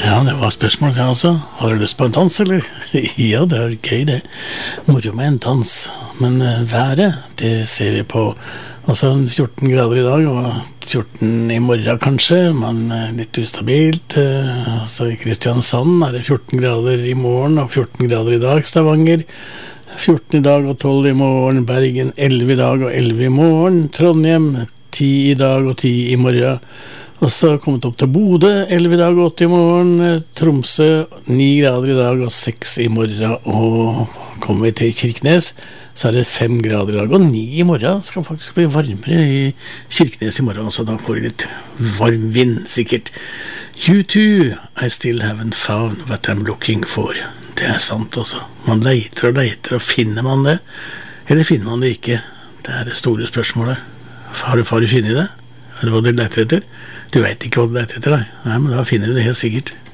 Ja, det var spørsmål det altså. Har du lyst på en dans, eller? Ja, det er gøy det. Moro med en dans. Men været, det ser vi på. Altså 14 grader i dag, og 14 i morgen kanskje, men litt ustabilt. Altså i Kristiansand er det 14 grader i morgen, og 14 grader i dag. Stavanger 14 i dag og 12 i morgen. Bergen 11 i dag og 11 i morgen. Trondheim 10 i dag og 10 i morgen. Og så kommet opp til Bodø, 11 i dag og 8 i morgen, Tromsø 9 grader i dag og 6 i morgen, og kommer vi til Kirkenes, så er det 5 grader i dag og 9 i morgen. Det skal faktisk bli varmere i Kirkenes i morgen, så da får vi litt varm vind, sikkert. U2, I still haven't found what I'm looking for. Det er sant også. Man leter og finner man det, eller finner man det ikke? Det er det store spørsmålet. Har du funnet det? Eller hva du leter etter? Du vet ikke hva du leter etter, nei, men da finner du det helt sikkert.